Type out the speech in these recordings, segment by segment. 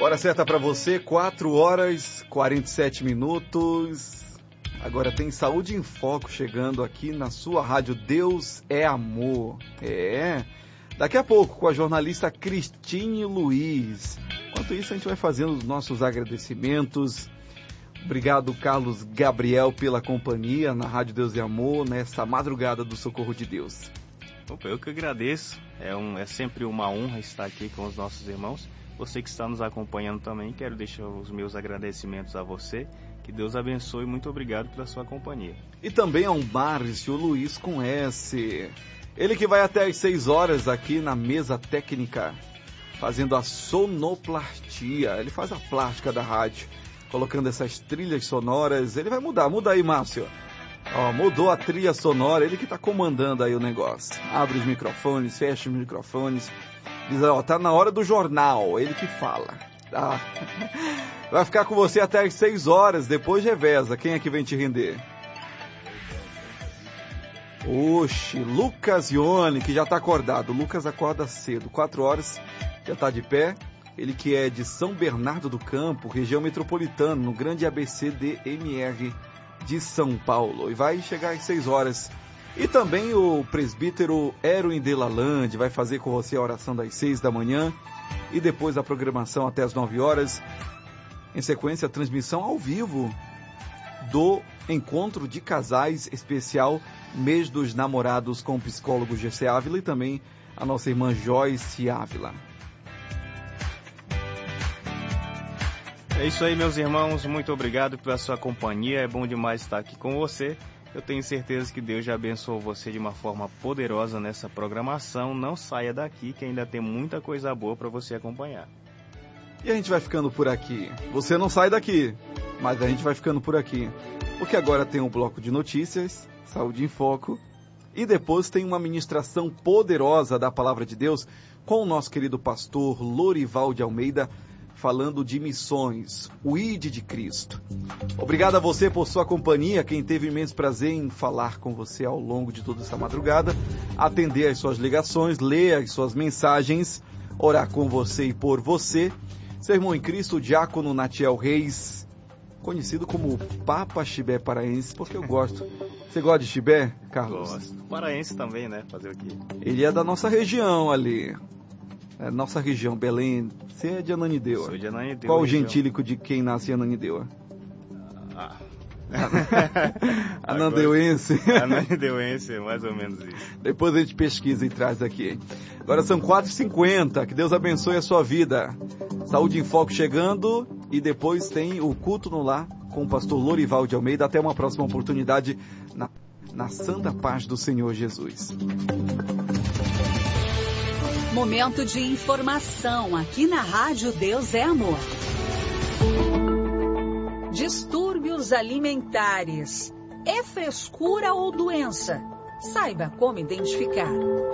Hora certa para você, 4 horas 47 minutos. Agora tem Saúde em Foco chegando aqui na sua rádio Deus é Amor. Daqui a pouco com a jornalista Cristine Luiz. Enquanto isso, a gente vai fazendo os nossos agradecimentos. Obrigado, Carlos Gabriel, pela companhia na Rádio Deus é Amor, nessa madrugada do Socorro de Deus. Opa, eu que agradeço. É sempre uma honra estar aqui com os nossos irmãos. Você que está nos acompanhando também, quero deixar os meus agradecimentos a você. Que Deus abençoe e muito obrigado pela sua companhia. E também ao Márcio Luiz com S. Ele que vai até às 6 horas aqui na mesa técnica, fazendo a sonoplastia. Ele faz a plástica da rádio, colocando essas trilhas sonoras. Ele vai mudar, muda aí, Márcio. Mudou a trilha sonora, ele que está comandando aí o negócio. Abre os microfones, fecha os microfones. Diz, tá na hora do jornal, ele que fala. Tá? Vai ficar com você até às 6 horas, depois reveza. Quem é que vem te render? Oxe, Lucas Ione, que já está acordado. Lucas acorda cedo, 4 horas, já está de pé. Ele que é de São Bernardo do Campo, região metropolitana, no grande ABCDMR de São Paulo. E vai chegar às 6 horas. E também o presbítero Erwin Delalande vai fazer com você a oração das 6 da manhã. E depois a programação até as 9 horas. Em sequência, a transmissão ao vivo do Encontro de Casais Especial Mês dos Namorados com o psicólogo Gessé Ávila e também a nossa irmã Joyce Ávila. É isso aí, meus irmãos. Muito obrigado pela sua companhia. É bom demais estar aqui com você. Eu tenho certeza que Deus já abençoou você de uma forma poderosa nessa programação. Não saia daqui que ainda tem muita coisa boa para você acompanhar. E a gente vai ficando por aqui. Você não sai daqui, mas a gente vai ficando por aqui. Porque agora tem um bloco de notícias, Saúde em Foco, e depois tem uma ministração poderosa da Palavra de Deus com o nosso querido pastor Lorival de Almeida, falando de missões, o ID de Cristo. Obrigado a você por sua companhia, quem teve imenso prazer em falar com você ao longo de toda essa madrugada, atender as suas ligações, ler as suas mensagens, orar com você e por você. Seu irmão em Cristo, o diácono Natiel Reis, conhecido como Papa Chibé Paraense, porque eu gosto. Você gosta de Chibé, Carlos? Gosto. Paraense também, né? Fazer o quê? Ele é da nossa região ali. É nossa região, Belém. Você é de Ananindeua. Sou de Ananindeua. Qual o gentílico de quem nasce em Ananindeua? Anandeuense. Anandeuense, mais ou menos isso. Depois a gente pesquisa e traz aqui. Agora são 4h50. Que Deus abençoe a sua vida. Saúde em Foco chegando. E depois tem o Culto no Lar com o pastor Lorival de Almeida. Até uma próxima oportunidade na santa paz do Senhor Jesus. Momento de informação aqui na Rádio Deus é Amor. Distúrbios alimentares. É frescura ou doença? Saiba como identificar.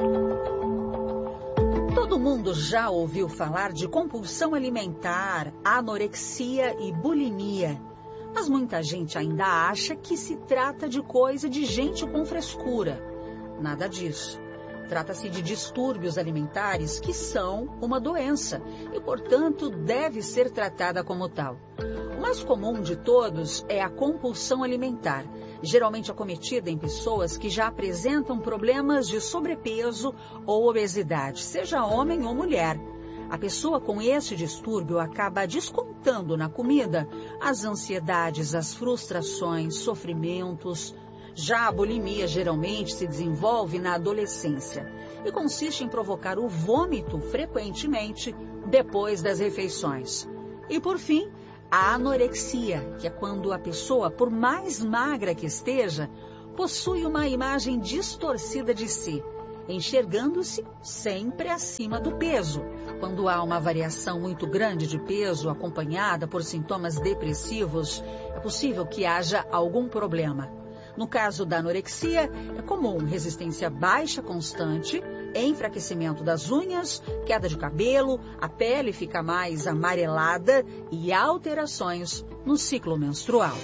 Todo mundo já ouviu falar de compulsão alimentar, anorexia e bulimia. Mas muita gente ainda acha que se trata de coisa de gente com frescura. Nada disso. Trata-se de distúrbios alimentares que são uma doença e, portanto, deve ser tratada como tal. O mais comum de todos é a compulsão alimentar, geralmente acometida em pessoas que já apresentam problemas de sobrepeso ou obesidade, seja homem ou mulher. A pessoa com esse distúrbio acaba descontando na comida as ansiedades, as frustrações, sofrimentos. Já a bulimia geralmente se desenvolve na adolescência e consiste em provocar o vômito frequentemente depois das refeições. E por fim, a anorexia, que é quando a pessoa, por mais magra que esteja, possui uma imagem distorcida de si, enxergando-se sempre acima do peso. Quando há uma variação muito grande de peso acompanhada por sintomas depressivos, é possível que haja algum problema. No caso da anorexia, é comum resistência baixa constante, enfraquecimento das unhas, queda de cabelo, a pele fica mais amarelada e alterações no ciclo menstrual.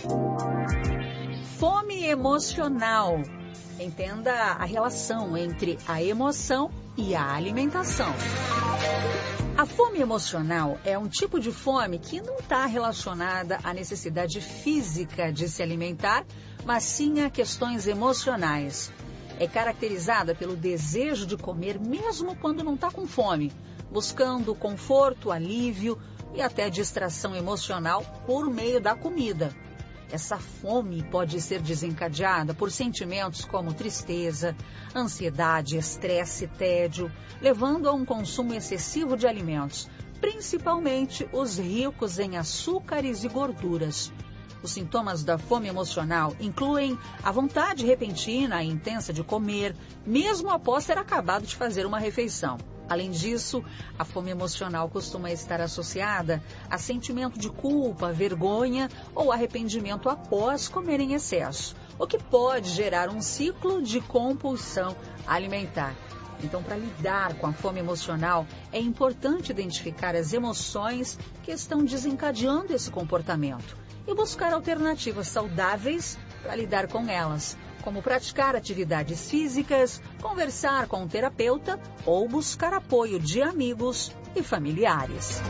Fome emocional. Entenda a relação entre a emoção e a alimentação. A fome emocional é um tipo de fome que não está relacionada à necessidade física de se alimentar, mas sim a questões emocionais. É caracterizada pelo desejo de comer mesmo quando não está com fome, buscando conforto, alívio e até distração emocional por meio da comida. Essa fome pode ser desencadeada por sentimentos como tristeza, ansiedade, estresse, tédio, levando a um consumo excessivo de alimentos, principalmente os ricos em açúcares e gorduras. Os sintomas da fome emocional incluem a vontade repentina e intensa de comer, mesmo após ter acabado de fazer uma refeição. Além disso, a fome emocional costuma estar associada a sentimento de culpa, vergonha ou arrependimento após comer em excesso, o que pode gerar um ciclo de compulsão alimentar. Então, para lidar com a fome emocional, é importante identificar as emoções que estão desencadeando esse comportamento e buscar alternativas saudáveis para lidar com elas, como praticar atividades físicas, conversar com um terapeuta ou buscar apoio de amigos e familiares.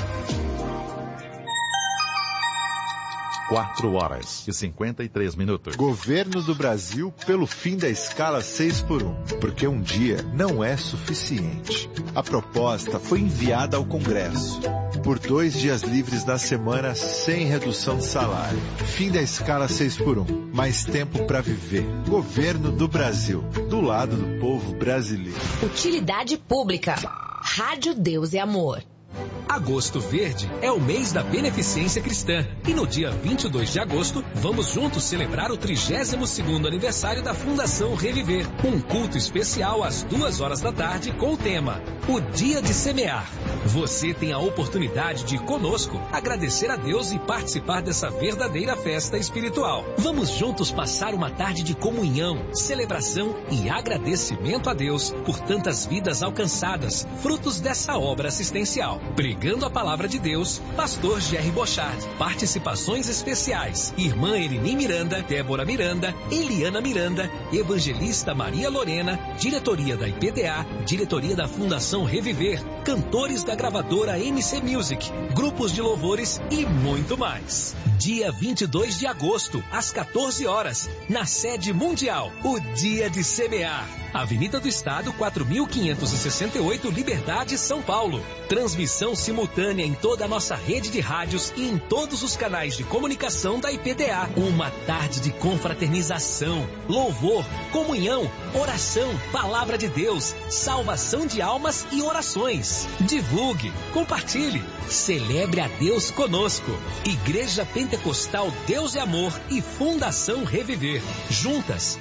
4h53. Governo do Brasil pelo fim da escala 6x1, porque um dia não é suficiente. A proposta foi enviada ao Congresso. Por 2 dias livres na semana sem redução de salário. Fim da escala 6x1. Mais tempo para viver. Governo do Brasil. Do lado do povo brasileiro. Utilidade pública. Rádio Deus e Amor. Agosto Verde é o mês da beneficência cristã. E no dia 22 de agosto, vamos juntos celebrar o 32º aniversário da Fundação Reviver. Um culto especial às 2h da tarde com o tema O Dia de Semear. Você tem a oportunidade de, conosco, agradecer a Deus e participar dessa verdadeira festa espiritual. Vamos juntos passar uma tarde de comunhão, celebração e agradecimento a Deus por tantas vidas alcançadas, frutos dessa obra assistencial. Pregando a Palavra de Deus, Pastor Jerry Bochard. Participações especiais: Irmã Erini Miranda, Débora Miranda, Eliana Miranda, Evangelista Maria Lorena, Diretoria da IPDA, Diretoria da Fundação Reviver, cantores da gravadora MC Music, grupos de louvores e muito mais. Dia 22 de agosto, às 14h, na sede mundial, o Dia de Semear. Avenida do Estado, 4.568, Liberdade, São Paulo. Transmissão simultânea em toda a nossa rede de rádios e em todos os canais de comunicação da IPDA. Uma tarde de confraternização, louvor, comunhão, oração, palavra de Deus, salvação de almas e orações. Divulgue, compartilhe, celebre a Deus conosco. Igreja Pentecostal Deus e Amor e Fundação Reviver. Juntas.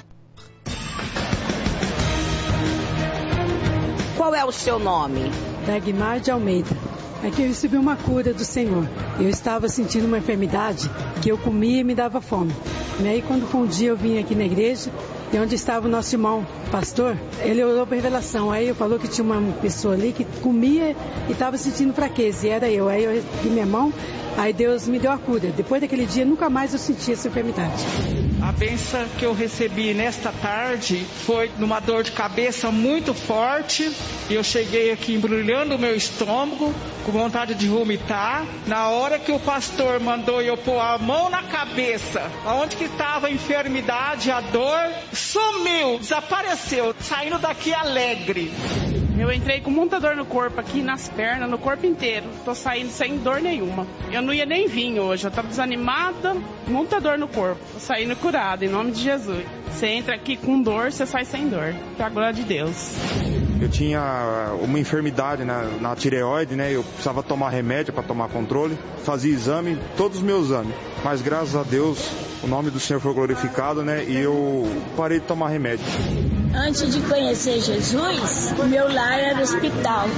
Qual é o seu nome? Dagmar de Almeida. Aqui eu recebi uma cura do Senhor. Eu estava sentindo uma enfermidade que eu comia e me dava fome. E aí quando foi um dia eu vim aqui na igreja, e onde estava o nosso irmão pastor, ele orou para revelação. Aí eu falou que tinha uma pessoa ali que comia e estava sentindo fraqueza, e era eu. Aí eu recebi minha mão, aí Deus me deu a cura. Depois daquele dia nunca mais eu senti essa enfermidade. A bênção que eu recebi nesta tarde foi numa dor de cabeça muito forte. Eu cheguei aqui embrulhando o meu estômago, com vontade de vomitar. Na hora que o pastor mandou eu pôr a mão na cabeça, onde que estava a enfermidade, a dor, sumiu, desapareceu, saindo daqui alegre. Eu entrei com muita dor no corpo aqui, nas pernas, no corpo inteiro. Tô saindo sem dor nenhuma. Eu não ia nem vir hoje, eu tava desanimada, muita dor no corpo. Tô saindo curada, em nome de Jesus. Você entra aqui com dor, você sai sem dor. Pra glória de Deus. Eu tinha uma enfermidade na tireoide, né? Eu precisava tomar remédio para tomar controle. Fazia exame, todos os meus exames. Mas graças a Deus, o nome do Senhor foi glorificado, né? E eu parei de tomar remédio. Antes de conhecer Jesus, o meu lar era hospital.